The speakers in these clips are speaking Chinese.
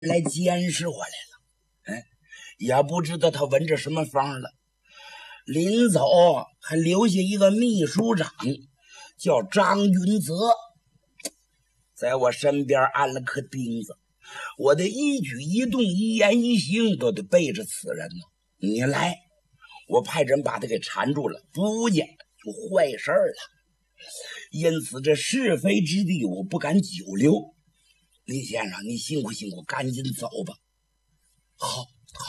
来监视我来了。也不知道他闻着什么风了。临走还留下一个秘书长，叫张云泽，在我身边安了颗钉子，我的一举一动一言一行都得背着此人呢。你来，我派人把他给缠住了，不见就坏事了。因此这是非之地我不敢久留。李先生，你辛苦辛苦，赶紧走吧。好。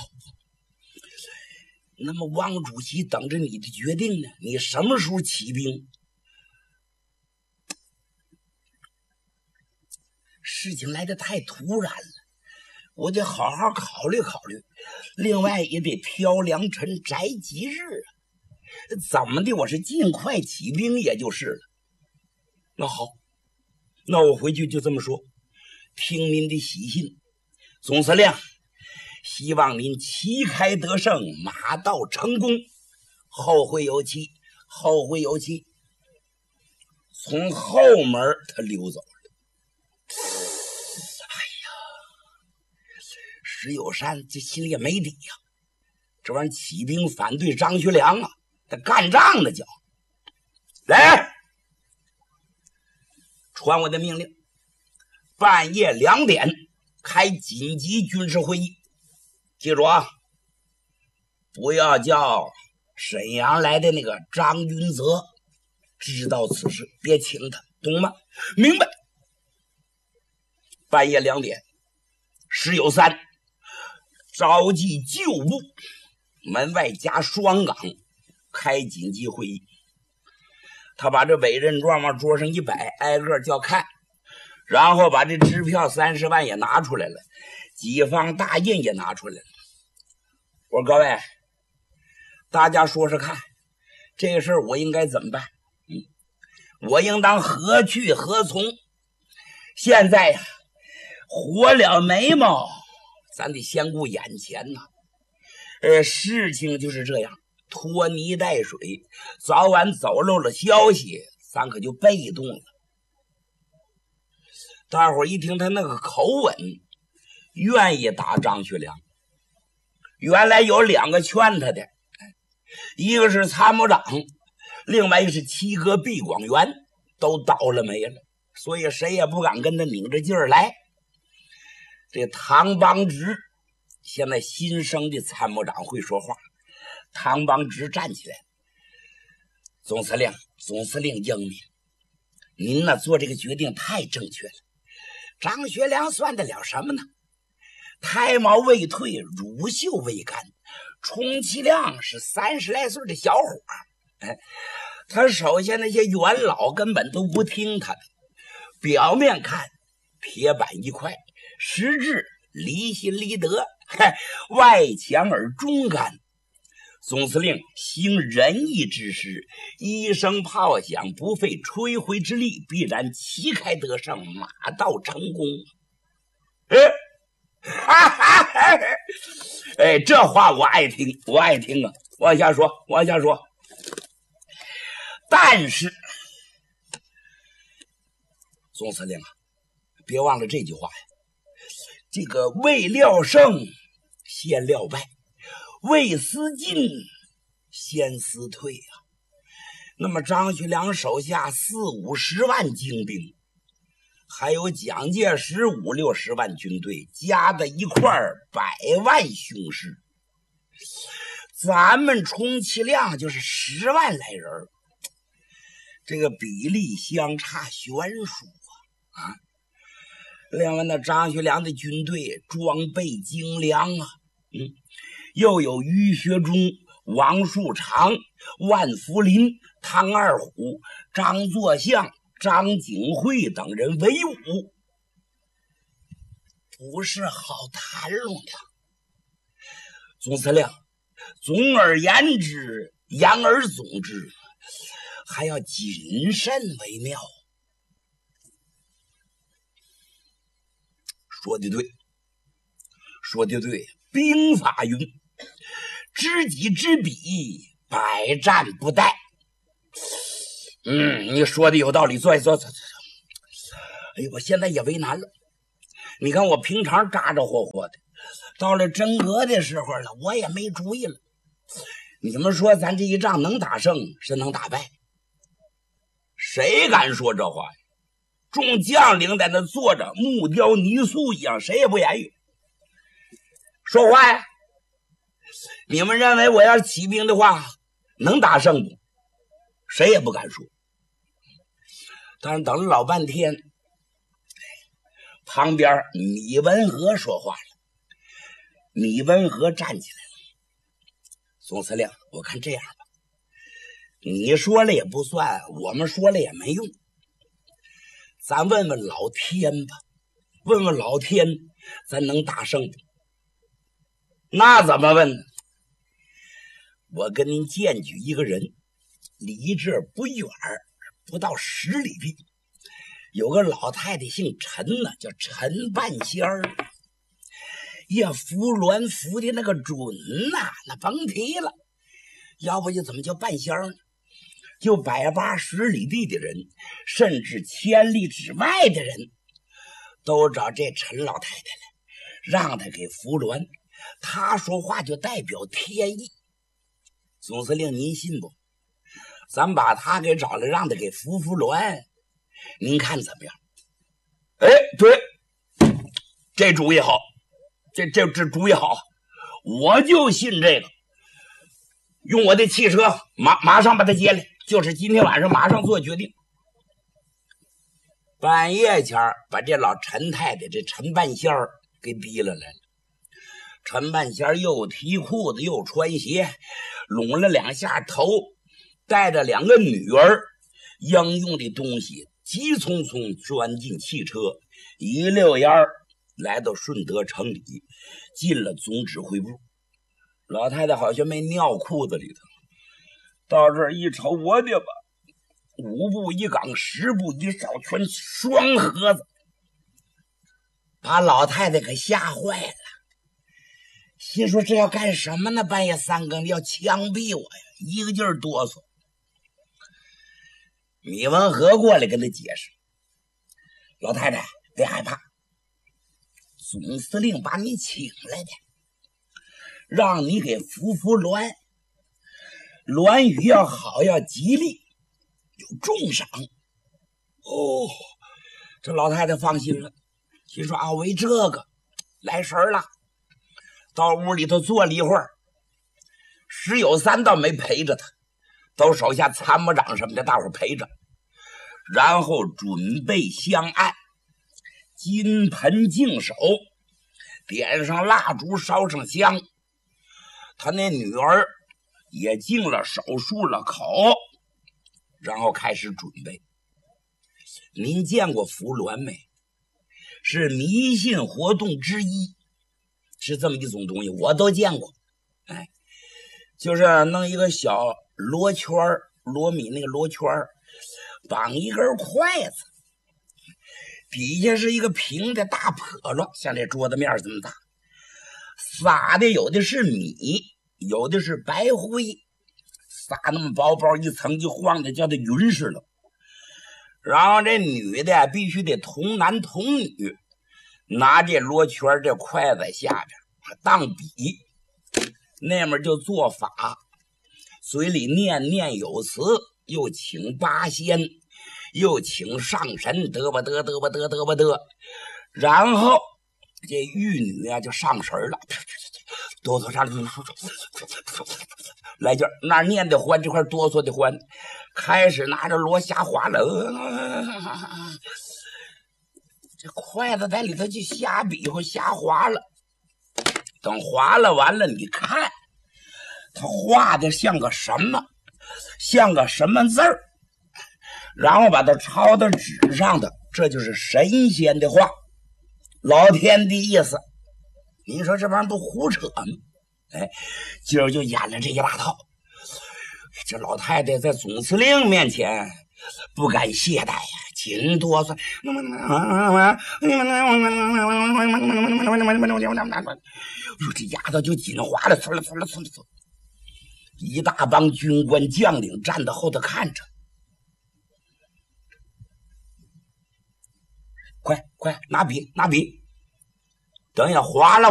那么王主席等着你的决定呢？你什么时候起兵？事情来得太突然了，我得好好考虑考虑。另外也得挑良辰摘吉日啊。怎么的，我是尽快起兵也就是了。那好，那我回去就这么说。听您的喜信，总司令，希望您旗开得胜，马到成功，后会有期，后会有期。从后门他溜走了。哎呀，石友山这心里也没底呀，这玩意起兵反对张学良啊，他干仗的叫来，传我的命令，半夜2点开紧急军事会议。记住啊，不要叫沈阳来的那个张云泽知道此事，别请他，懂吗？明白。半夜2点，石友三召集旧部，门外加双岗，开紧急会议。他把这委任状往桌上一摆，挨个叫看，然后把这支票30万也拿出来了，几方大印也拿出来了。我说各位，大家说说看，这事儿我应该怎么办？我应当何去何从？现在呀，活了眉毛，咱得先顾眼前呐。事情就是这样，拖泥带水，早晚走漏了消息，咱可就被动了。大伙儿一听他那个口吻，愿意打张学良。原来有2个劝他的，一个是参谋长，另外一个是七哥毕广元，都倒了霉了，所以谁也不敢跟他拧着劲儿来。这唐邦直现在新生的参谋长会说话，唐邦直站起来，总司令英明，您呢做这个决定太正确了。张学良算得了什么呢？胎毛未退，乳臭未干，充其量是30来岁的小伙。他手下那些元老根本都不听他的，表面看铁板一块，实质离心离德，外强而中干。总司令行仁义之事，一声炮响，不费吹灰之力，必然旗开得胜，马到成功。这话我爱听，我爱听啊！往下说。但是，总司令啊，别忘了这句话呀。这个未料胜，先料败；未思进，先思退啊。那么张学良手下40-50万精兵，还有蒋介石50-60万军队，加在一块100万雄师，咱们充其量就是10万来人，这个比例相差悬殊啊！另外呢，张学良的军队装备精良啊，又有于学忠、王树常、万福林、汤二虎、张作相、张景惠等人为伍，不是好谈论的。总司令，总而言之，言而总之，还要谨慎为妙。说的对，兵法云：知己知彼，百战不殆。你说的有道理，坐。哎呦，我现在也为难了。 你看我平常咋咋呼呼的，到了真格的时候了，我也没主意了。你们说咱这一仗能打胜是能打败？谁敢说这话呀？众将领在那坐着，木雕泥塑一样，谁也不言语。说话呀！你们认为我要起兵的话能打胜不？谁也不敢说。但是等了老半天，旁边米文和说话了。米文和站起来了：总司令，我看这样吧，你说了也不算，我们说了也没用，咱问问老天吧，问问老天，咱能打胜不？那怎么问呢？我跟您荐举一个人，离这儿不远，不到10里地，有个老太太姓陈呢，叫陈半仙儿。呀，扶鸾扶的那个准呐，那甭提了。要不就怎么叫半仙儿呢？就180里地的人，甚至1000里之外的人，都找这陈老太太来，让她给扶鸾。她说话就代表天意。总司令，您信不？咱把她给找来，让她给扶鸾，您看怎么样？哎，对，这主意好。这主意好，我就信这个。用我的汽车马上把他接来，就是今天晚上马上做决定。半夜前把这老陈太太这陈半仙儿给逼了来了。陈半仙儿又提裤子又穿鞋，拢了2下头，带着2个女儿，应用的东西急匆匆钻进汽车，一溜烟儿来到顺德城里，进了总指挥部。老太太好像没尿裤子里头，到这儿一瞅，我的吧，5步一岗，10步一哨，全双盒子，把老太太可吓坏了。心说这要干什么呢？半夜3更要枪毙我呀！一个劲儿哆嗦。米文和过来跟他解释：老太太别害怕，总司令把你请来的，让你给扶鸾，鸾语要好，要吉利，有重赏。哦，这老太太放心了，心说啊，为这个来神了。到屋里头坐了一会儿，石有三倒没陪着他，都手下参谋长什么的大伙陪着，然后准备香案，金盆净手，点上蜡烛，烧上香。他那女儿也净了手，漱了口，然后开始准备。您见过扶鸾没？是迷信活动之一，是这么一种东西，我都见过。哎，就是弄一个小罗圈，糯米那个罗圈，绑一根筷子，底下是一个平的大笸箩，像这桌子面这么大，撒的有的是米，有的是白灰，撒那么薄薄一层，就晃的叫它匀似的。然后这女的必须得童男童女，拿这罗圈这筷子下边当笔，那面就做法，嘴里念念有词，又请八仙，又请上神，得吧得得吧得得吧得，然后这玉女啊就上神了，哆嗦上来劲儿，那念的欢，这块哆嗦的欢，开始拿着锣瞎划了，这筷子在里头就瞎比划瞎划了。等划了完了，你看他画的像个什么，像个什么字儿，然后把它抄到纸上的，这就是神仙的话，老天的意思。你说这玩意儿不胡扯吗？哎，今儿就演了这一大套。这老太太在总司令面前不敢懈怠呀，紧哆嗦。这丫头就紧划了，呲了呲了呲了呲。一大帮军官将领站在后头看着。快拿笔拿笔， 等下花了